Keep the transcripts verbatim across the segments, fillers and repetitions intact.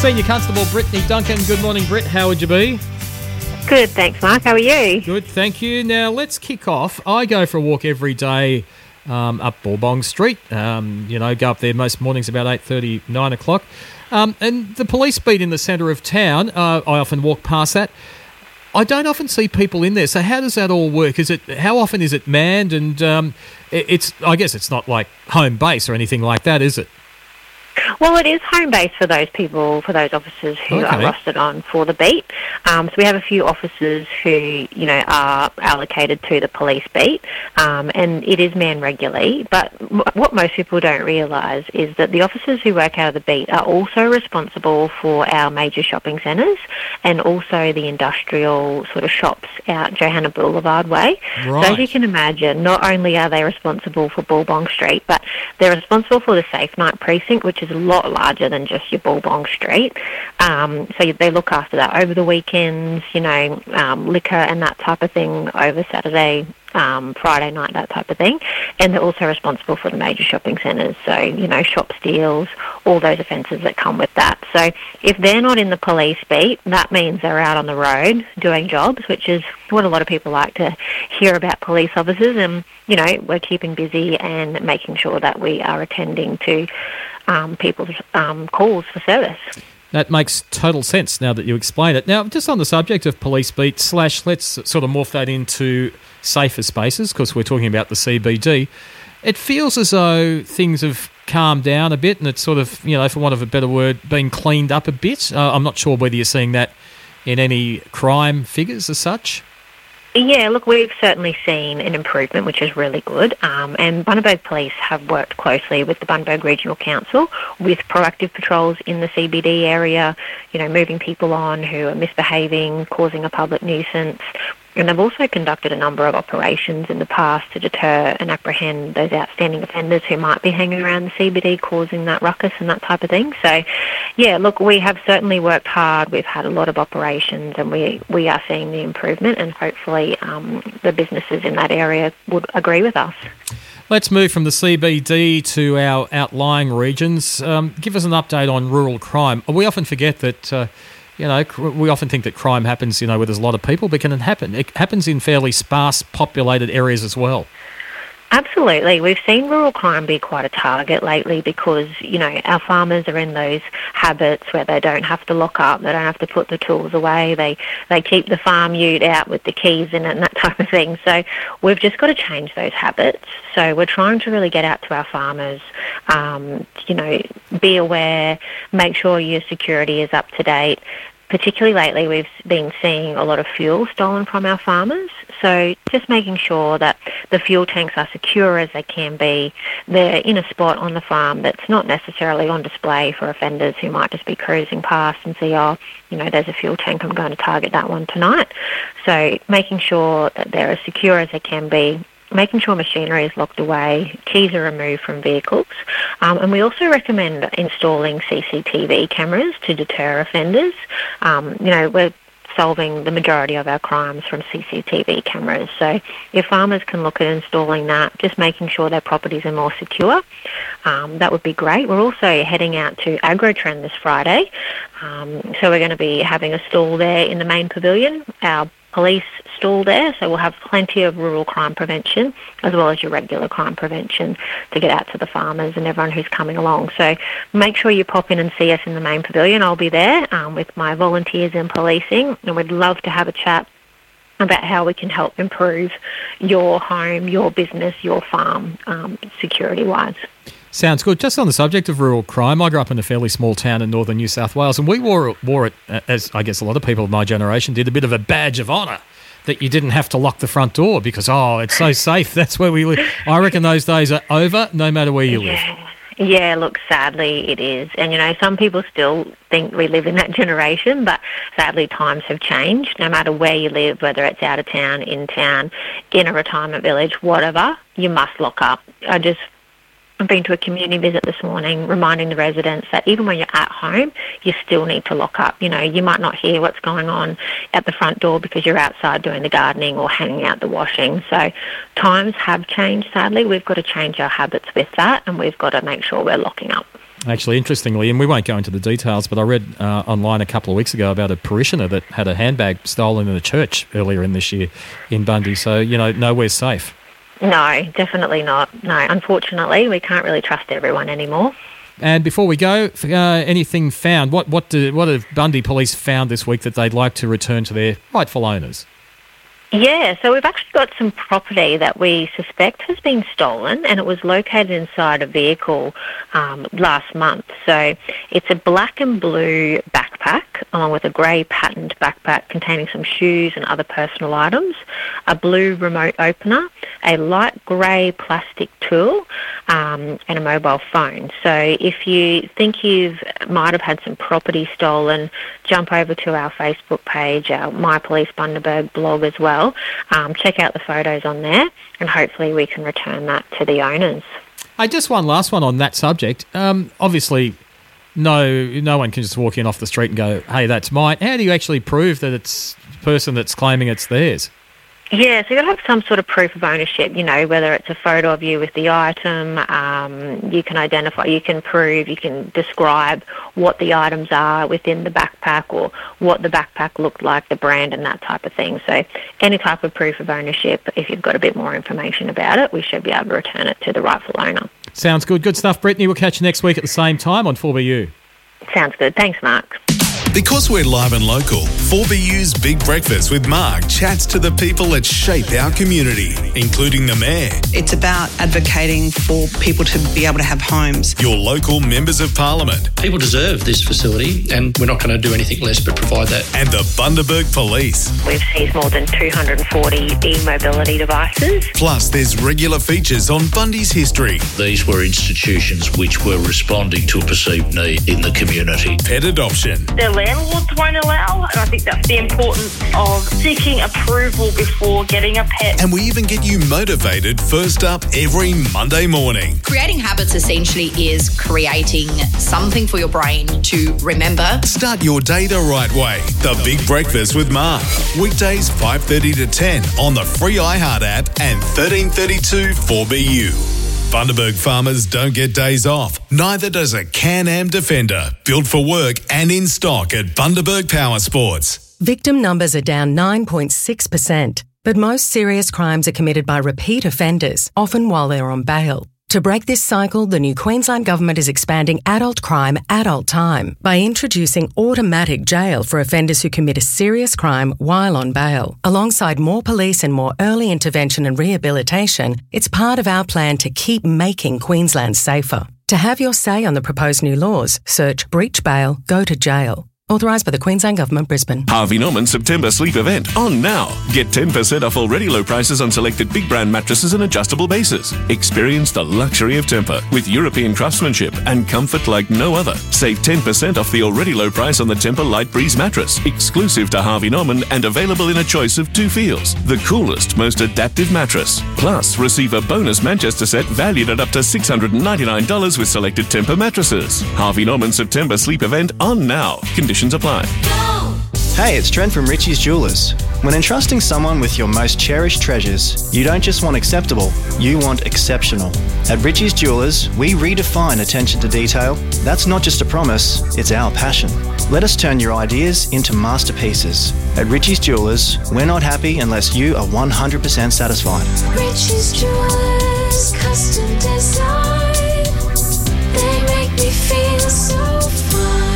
Senior Constable Brittany Duncan. Good morning, Britt. How would you be? Good, thanks, Mark. How are you? Good, thank you. Now, let's kick off. I go for a walk every day um, up Bourbon Street. Um, you know, go up there most mornings about eight thirty, nine o'clock. Um, and the police beat in the centre of town, uh, I often walk past that. I don't often see people in there. So how does that all work? Is it how often is it manned? And um, it, it's I guess it's not like home base or anything like that, is it? Well, it is home base for those people, for those officers who Okay. are rostered on for the beat. Um, so we have a few officers who, you know, are allocated to the police beat, um, and it is manned regularly. But m- what most people don't realise is that the officers who work out of the beat are also responsible for our major shopping centres and also the industrial sort of shops out Johanna Boulevard way. Right. So as you can imagine, not only are they responsible for Bourbon Street, but they're responsible for the Safe Night Precinct, which is a lot larger than just your Bourbon Street. Um, so they look after that over the weekends, you know, um, liquor and that type of thing over Saturday, um, Friday night, that type of thing. And they're also responsible for the major shopping centres. So, you know, shop steals, all those offences that come with that. So if they're not in the police beat, that means they're out on the road doing jobs, which is what a lot of people like to hear about police officers. And, you know, we're keeping busy and making sure that we are attending to um, people's um, calls for service. That makes total sense now that you explain it. Now, just on the subject of police beat slash, let's sort of morph that into safer spaces because we're talking about the C B D. It feels as though things have calmed down a bit and it's sort of, you know, for want of a better word, been cleaned up a bit. Uh, I'm not sure whether you're seeing that in any crime figures as such. Yeah, look, we've certainly seen an improvement, which is really good. Um, and Bundaberg Police have worked closely with the Bundaberg Regional Council with proactive patrols in the C B D area, you know, moving people on who are misbehaving, causing a public nuisance. And they've also conducted a number of operations in the past to deter and apprehend those outstanding offenders who might be hanging around the C B D causing that ruckus and that type of thing. So, yeah, look, we have certainly worked hard. We've had a lot of operations and we, we are seeing the improvement and hopefully um, the businesses in that area would agree with us. Let's move from the C B D to our outlying regions. Um, give us an update on rural crime. We often forget that... Uh, You know, we often think that crime happens, you know, where there's a lot of people, but can it happen? It happens in fairly sparse populated areas as well. Absolutely. We've seen rural crime be quite a target lately because, you know, our farmers are in those habits where they don't have to lock up, they don't have to put the tools away, they, they keep the farm ute out with the keys in it and that type of thing. So we've just got to change those habits. So we're trying to really get out to our farmers, um, you know, be aware, make sure your security is up to date. Particularly lately, we've been seeing a lot of fuel stolen from our farmers. So just making sure that the fuel tanks are secure as they can be. They're in a spot on the farm that's not necessarily on display for offenders who might just be cruising past and see, oh, you know, there's a fuel tank, I'm going to target that one tonight. So making sure that they're as secure as they can be, making sure machinery is locked away, keys are removed from vehicles. Um, and we also recommend installing C C T V cameras to deter offenders. Um, you know, we're solving the majority of our crimes from C C T V cameras. So if farmers can look at installing that, just making sure their properties are more secure, um, that would be great. We're also heading out to AgroTrend this Friday. Um, so we're going to be having a stall there in the main pavilion, our police stall there, so we'll have plenty of rural crime prevention as well as your regular crime prevention to get out to the farmers and everyone who's coming along. So make sure you pop in and see us in the main pavilion. I'll be there um, with my volunteers in policing and we'd love to have a chat about how we can help improve your home, your business, your farm um, security-wise. Sounds good. Just on the subject of rural crime, I grew up in a fairly small town in northern New South Wales and we wore it, wore it, as I guess a lot of people of my generation did, a bit of a badge of honour that you didn't have to lock the front door because, oh, it's so safe. That's where we live. I reckon those days are over no matter where you live. Yeah. Yeah, look, sadly it is. And, you know, some people still think we live in that generation, but sadly times have changed. No matter where you live, whether it's out of town, in town, in a retirement village, whatever, you must lock up. I just I've been to a community visit this morning reminding the residents that even when you're at home, you still need to lock up. You know, you might not hear what's going on at the front door because you're outside doing the gardening or hanging out the washing. So times have changed, sadly. We've got to change our habits with that and we've got to make sure we're locking up. Actually, interestingly, and we won't go into the details, but I read uh, online a couple of weeks ago about a parishioner that had a handbag stolen in a church earlier in this year in Bundy. So, you know, nowhere's safe. No, definitely not. No, unfortunately, we can't really trust everyone anymore. And before we go, uh, anything found? What what do, what have Bundy Police found this week that they'd like to return to their rightful owners? Yeah, so we've actually got some property that we suspect has been stolen, and it was located inside a vehicle um, last month. So it's a black and blue backpack along with a grey patterned backpack containing some shoes and other personal items, a blue remote opener, a light grey plastic tool, um, and a mobile phone. So if you think you might have had some property stolen, jump over to our Facebook page, our My Police Bundaberg blog as well. Um, check out the photos on there, and hopefully we can return that to the owners. Hey, just one last one on that subject. Um, obviously, no no one can just walk in off the street and go, hey, that's mine. How do you actually prove that it's the person that's claiming it's theirs? Yeah, so you've got to have some sort of proof of ownership, you know, whether it's a photo of you with the item, um, you can identify, you can prove, you can describe what the items are within the backpack or what the backpack looked like, the brand and that type of thing. So any type of proof of ownership, if you've got a bit more information about it, we should be able to return it to the rightful owner. Sounds good. Good stuff, Brittany. We'll catch you next week at the same time on four B U. Sounds good. Thanks, Mark. Because we're live and local, four B U's Big Breakfast with Mark chats to the people that shape our community, including the Mayor. It's about advocating for people to be able to have homes. Your local members of Parliament. People deserve this facility, and we're not going to do anything less but provide that. And the Bundaberg Police. We've seized more than two hundred forty e-mobility devices. Plus, there's regular features on Bundy's history. These were institutions which were responding to a perceived need in the community. Pet adoption. The landlords won't allow, and I think that's the importance of seeking approval before getting a pet. And we even get you motivated first up every Monday morning. Creating habits essentially is creating something for your brain to remember. Start your day the right way. The Big Breakfast with Mark. Weekdays five thirty to ten on the free iHeart app and thirteen thirty-two four B U. Bundaberg farmers don't get days off. Neither does a Can-Am Defender. Built for work and in stock at Bundaberg Power Sports. Victim numbers are down nine point six percent, but most serious crimes are committed by repeat offenders, often while they're on bail. To break this cycle, the new Queensland Government is expanding adult crime, adult time by introducing automatic jail for offenders who commit a serious crime while on bail. Alongside more police and more early intervention and rehabilitation, it's part of our plan to keep making Queensland safer. To have your say on the proposed new laws, search Breach Bail, Go to Jail. Authorised by the Queensland Government, Brisbane. Harvey Norman September Sleep Event on now. Get ten percent off already low prices on selected big brand mattresses and adjustable bases. Experience the luxury of Tempur with European craftsmanship and comfort like no other. Save ten percent off the already low price on the Tempur Light Breeze mattress, exclusive to Harvey Norman and available in a choice of two feels. The coolest, most adaptive mattress. Plus, receive a bonus Manchester set valued at up to six hundred ninety-nine dollars with selected Tempur mattresses. Harvey Norman September Sleep Event on now. Conditions apply. Hey, it's Trent from Richie's Jewelers. When entrusting someone with your most cherished treasures, you don't just want acceptable, you want exceptional. At Richie's Jewelers, we redefine attention to detail. That's not just a promise, it's our passion. Let us turn your ideas into masterpieces. At Richie's Jewelers, we're not happy unless you are one hundred percent satisfied. Richie's Jewelers, custom design. They make me feel so fine.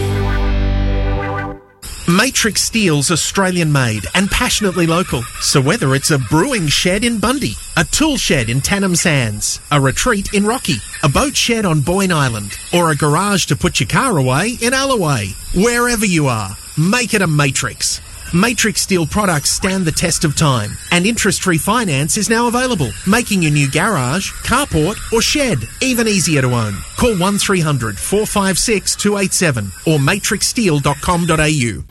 Matrix Steel's Australian made and passionately local. So whether it's a brewing shed in Bundy, a tool shed in Tannum Sands, a retreat in Rocky, a boat shed on Boyne Island, or a garage to put your car away in Alloway, wherever you are, make it a Matrix. Matrix Steel products stand the test of time, and interest-free finance is now available, making your new garage, carport or shed even easier to own. Call one three hundred, four five six, two eight seven or matrix steel dot com dot a u.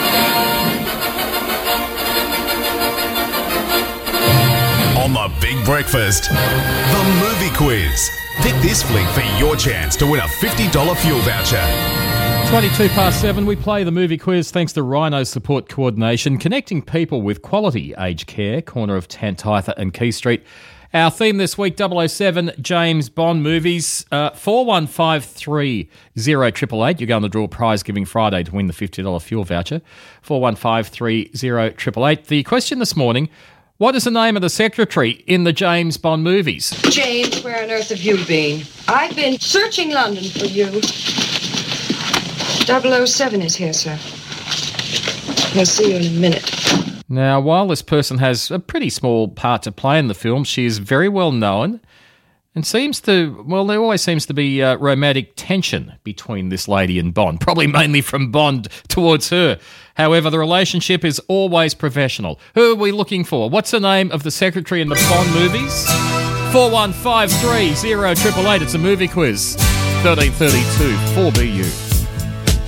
On the Big Breakfast, the movie quiz. Pick this flick for your chance to win a fifty dollars fuel voucher. twenty-two past seven, we play the movie quiz thanks to Rhino Support Coordination, connecting people with quality aged care, corner of Tantitha and Key Street. Our theme this week, double oh seven James Bond movies. Uh, four one five three oh eight eight eight. You go on the draw prize giving Friday to win the fifty dollars fuel voucher. four one five three oh eight eight eight. The question this morning, what is the name of the secretary in the James Bond movies? James, where on earth have you been? I've been searching London for you. double oh seven is here, sir. I'll see you in a minute. Now, while this person has a pretty small part to play in the film, she is very well known and seems to, well, there always seems to be uh, romantic tension between this lady and Bond, probably mainly from Bond towards her. However, the relationship is always professional. Who are we looking for? What's the name of the secretary in the Bond movies? four one five three oh eight eight eight. It's a movie quiz. thirteen thirty-two four B U.